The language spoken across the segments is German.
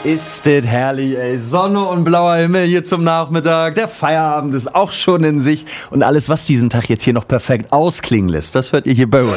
Ist das herrlich, ey. Sonne und blauer Himmel hier zum Nachmittag. Der Feierabend ist auch schon in Sicht. Und alles, was diesen Tag jetzt hier noch perfekt ausklingen lässt, das hört ihr hier bei uns.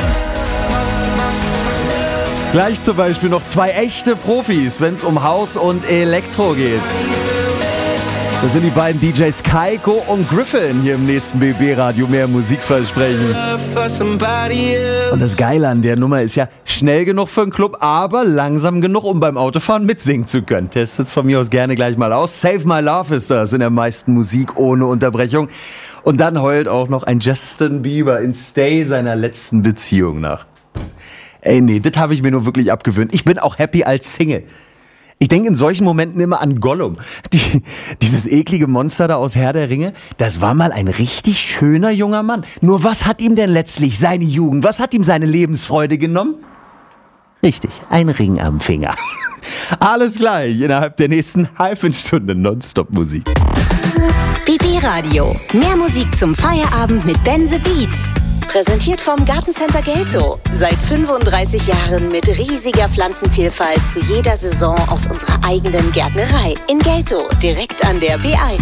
Gleich zum Beispiel noch 2 echte Profis, wenn es um Haus und Elektro geht. Das sind die beiden DJs Kaiko und Griffin hier im nächsten BB-Radio. Mehr Musikversprechen. Und das Geile an der Nummer ist ja, schnell genug für einen Club, aber langsam genug, um beim Autofahren mitsingen zu können. Testet's von mir aus gerne gleich mal aus. Save My Love ist das in der meisten Musik ohne Unterbrechung. Und dann heult auch noch ein Justin Bieber in Stay seiner letzten Beziehung nach. Ey, nee, das habe ich mir nur wirklich abgewöhnt. Ich bin auch happy als Single. Ich denke in solchen Momenten immer an Gollum. Dieses eklige Monster da aus Herr der Ringe, das war mal ein richtig schöner junger Mann. Nur was hat ihm denn letztlich seine Jugend, was hat ihm seine Lebensfreude genommen? Richtig, ein Ring am Finger. Alles gleich innerhalb der nächsten halben Stunde Nonstop-Musik. BB Radio. Mehr Musik zum Feierabend mit Ben the Beat. Präsentiert vom Gartencenter Gelto. Seit 35 Jahren mit riesiger Pflanzenvielfalt zu jeder Saison aus unserer eigenen Gärtnerei. In Gelto, direkt an der B1.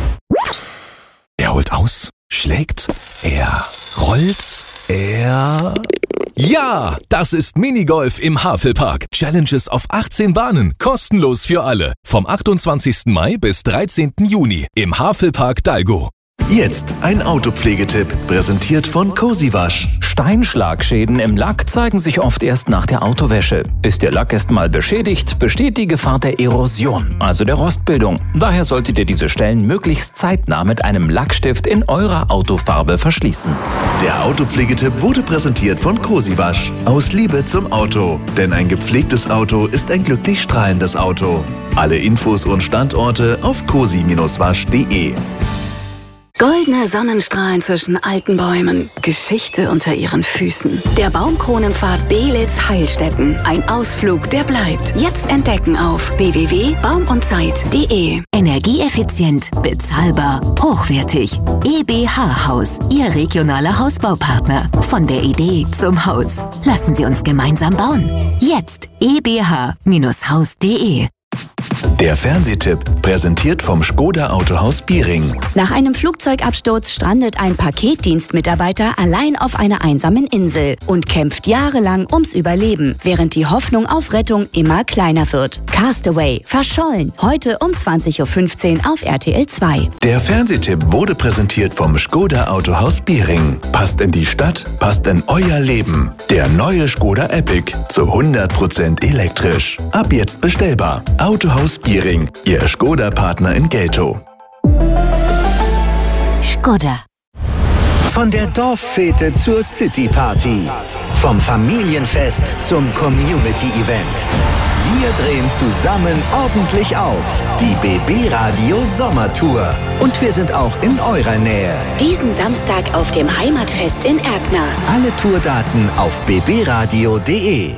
Er holt aus, schlägt, er rollt, er... Ja, das ist Minigolf im Havelpark. Challenges auf 18 Bahnen, kostenlos für alle. Vom 28. Mai bis 13. Juni im Havelpark Dalgo. Jetzt ein Autopflegetipp, präsentiert von Cosiwasch. Steinschlagschäden im Lack zeigen sich oft erst nach der Autowäsche. Ist der Lack erst mal beschädigt, besteht die Gefahr der Erosion, also der Rostbildung. Daher solltet ihr diese Stellen möglichst zeitnah mit einem Lackstift in eurer Autofarbe verschließen. Der Autopflegetipp wurde präsentiert von Cosiwasch. Aus Liebe zum Auto. Denn ein gepflegtes Auto ist ein glücklich strahlendes Auto. Alle Infos und Standorte auf cosi-wasch.de. Goldene Sonnenstrahlen zwischen alten Bäumen, Geschichte unter ihren Füßen. Der Baumkronenpfad Beelitz-Heilstätten. Ein Ausflug, der bleibt. Jetzt entdecken auf www.baumundzeit.de. Energieeffizient, bezahlbar, hochwertig. EBH Haus, Ihr regionaler Hausbaupartner. Von der Idee zum Haus. Lassen Sie uns gemeinsam bauen. Jetzt ebh-haus.de. Der Fernsehtipp, präsentiert vom Škoda Autohaus Biering. Nach einem Flugzeugabsturz strandet ein Paketdienstmitarbeiter allein auf einer einsamen Insel und kämpft jahrelang ums Überleben, während die Hoffnung auf Rettung immer kleiner wird. Castaway, verschollen, heute um 20.15 Uhr auf RTL 2. Der Fernsehtipp wurde präsentiert vom Škoda Autohaus Biering. Passt in die Stadt, passt in euer Leben. Der neue Škoda Epic, zu 100% elektrisch. Ab jetzt bestellbar. Autohaus Biering, Ihr Škoda-Partner in Gelto. Škoda. Von der Dorffete zur City-Party. Vom Familienfest zum Community-Event. Wir drehen zusammen ordentlich auf. Die BB Radio Sommertour. Und wir sind auch in eurer Nähe. Diesen Samstag auf dem Heimatfest in Erkner. Alle Tourdaten auf bbradio.de.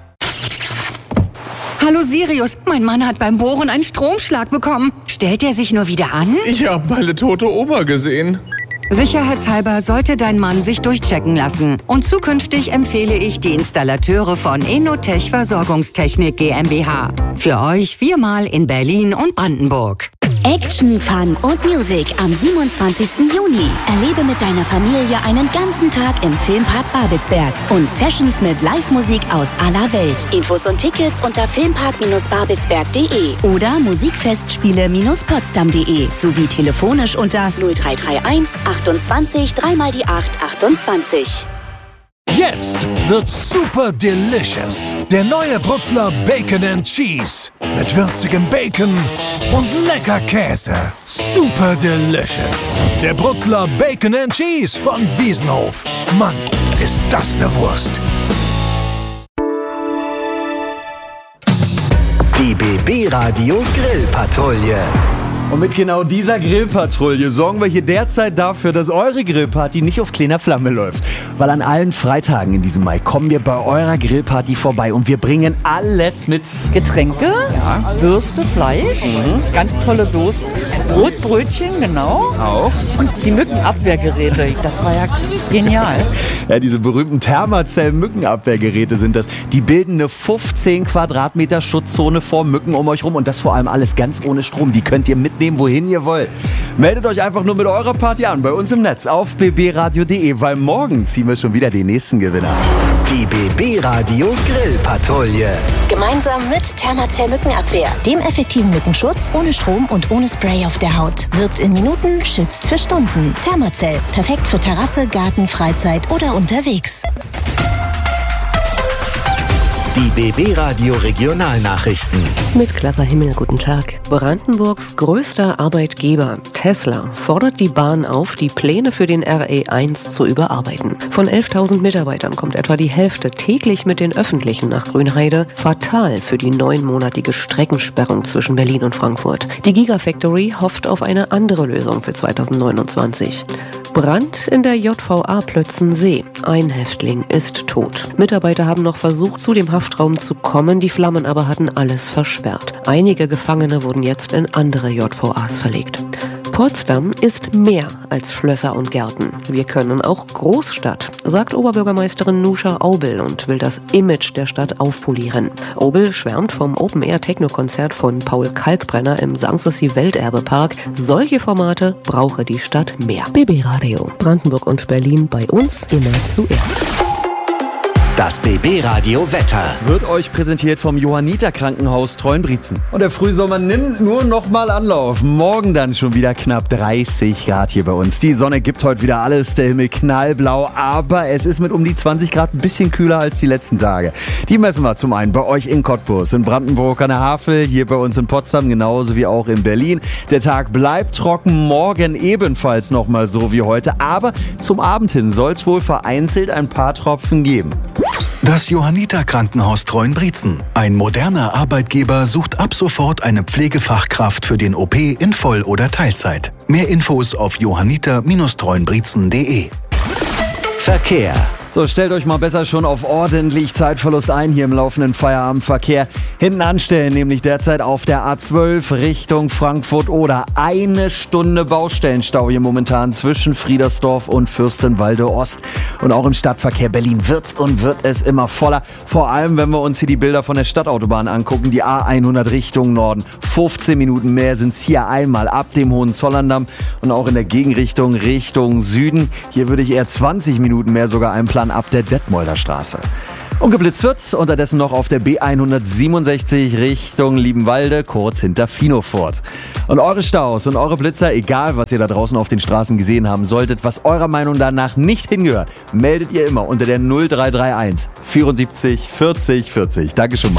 Hallo Sirius, mein Mann hat beim Bohren einen Stromschlag bekommen. Stellt er sich nur wieder an? Ich habe meine tote Oma gesehen. Sicherheitshalber sollte dein Mann sich durchchecken lassen. Und zukünftig empfehle ich die Installateure von Innotech Versorgungstechnik GmbH. Für euch 4-mal in Berlin und Brandenburg. Action, Fun und Music am 27. Juni. Erlebe mit deiner Familie einen ganzen Tag im Filmpark Babelsberg und Sessions mit Live-Musik aus aller Welt. Infos und Tickets unter filmpark-babelsberg.de oder musikfestspiele-potsdam.de sowie telefonisch unter 0331 28 3 die 8 28. Jetzt wird super delicious. Der neue Brutzler Bacon and Cheese. Mit würzigem Bacon und lecker Käse. Super delicious. Der Brutzler Bacon and Cheese von Wiesenhof. Mann, ist das eine Wurst. Die BB Radio Grillpatrouille. Und mit genau dieser Grillpatrouille sorgen wir hier derzeit dafür, dass eure Grillparty nicht auf kleiner Flamme läuft. Weil an allen Freitagen in diesem Mai kommen wir bei eurer Grillparty vorbei und wir bringen alles mit. Getränke, Würste, Fleisch, ganz tolle Soßen, Brot, Brötchen, genau. Auch. Und die Mückenabwehrgeräte, das war ja genial. Ja, diese berühmten Thermacell-Mückenabwehrgeräte sind das. Die bilden eine 15 Quadratmeter Schutzzone vor Mücken um euch rum und das vor allem alles ganz ohne Strom. Die könnt ihr mitnehmen, wohin ihr wollt. Meldet euch einfach nur mit eurer Party an bei uns im Netz auf bbradio.de, weil morgen ziehen wir schon wieder den nächsten Gewinner. Die BB Radio Grillpatrouille. Gemeinsam mit Thermacell Mückenabwehr, dem effektiven Mückenschutz ohne Strom und ohne Spray auf der Haut. Wirkt in Minuten, schützt für Stunden. Thermacell, perfekt für Terrasse, Garten, Freizeit oder unterwegs. Die BB Radio Regionalnachrichten. Mit klarer Himmel, guten Tag. Brandenburgs größter Arbeitgeber, Tesla, fordert die Bahn auf, die Pläne für den RE1 zu überarbeiten. Von 11.000 Mitarbeitern kommt etwa die Hälfte täglich mit den Öffentlichen nach Grünheide. Fatal für die 9-monatige Streckensperrung zwischen Berlin und Frankfurt. Die Gigafactory hofft auf eine andere Lösung für 2029. Brand in der JVA Plötzensee. Ein Häftling ist tot. Mitarbeiter haben noch versucht, zu dem Haftraum zu kommen, die Flammen aber hatten alles versperrt. Einige Gefangene wurden jetzt in andere JVAs verlegt. Potsdam ist mehr als Schlösser und Gärten. Wir können auch Großstadt, sagt Oberbürgermeisterin Nusha Aubel und will das Image der Stadt aufpolieren. Aubel schwärmt vom Open-Air-Techno-Konzert von Paul Kalkbrenner im Sanssouci Welterbepark. Solche Formate brauche die Stadt mehr. BB Radio, Brandenburg und Berlin, bei uns immer zuerst. Das BB Radio Wetter wird euch präsentiert vom Johanniter Krankenhaus Treuenbrietzen. Und der Frühsommer nimmt nur noch mal Anlauf. Morgen dann schon wieder knapp 30 Grad hier bei uns. Die Sonne gibt heute wieder alles, der Himmel knallblau, aber es ist mit um die 20 Grad ein bisschen kühler als die letzten Tage. Die messen wir zum einen bei euch in Cottbus, in Brandenburg an der Havel, hier bei uns in Potsdam, genauso wie auch in Berlin. Der Tag bleibt trocken, morgen ebenfalls noch mal so wie heute, aber zum Abend hin soll es wohl vereinzelt ein paar Tropfen geben. Das Johanniter Krankenhaus Treuenbrietzen. Ein moderner Arbeitgeber sucht ab sofort eine Pflegefachkraft für den OP in Voll- oder Teilzeit. Mehr Infos auf johanniter-treuenbrietzen.de. Verkehr. So, stellt euch mal besser schon auf ordentlich Zeitverlust ein hier im laufenden Feierabendverkehr. Hinten anstellen, nämlich derzeit auf der A12 Richtung Frankfurt oder 1 Stunde Baustellenstau hier momentan zwischen Friedersdorf und Fürstenwalde Ost. Und auch im Stadtverkehr Berlin wird es immer voller. Vor allem, wenn wir uns hier die Bilder von der Stadtautobahn angucken, die A100 Richtung Norden. 15 Minuten mehr sind es hier einmal ab dem Hohenzollerndamm und auch in der Gegenrichtung Richtung Süden. Hier würde ich eher 20 Minuten mehr sogar einplanen ab der Detmolder Straße. Und geblitzt wird unterdessen noch auf der B167 Richtung Liebenwalde, kurz hinter Finofort. Und eure Staus und eure Blitzer, egal was ihr da draußen auf den Straßen gesehen haben solltet, was eurer Meinung danach nicht hingehört, meldet ihr immer unter der 0331 74 40 40. Danke schon mal.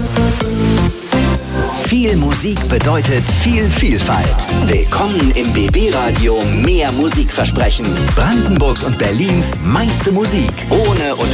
Viel Musik bedeutet viel Vielfalt. Willkommen im BB Radio Mehr Musikversprechen. Brandenburgs und Berlins meiste Musik. Ohne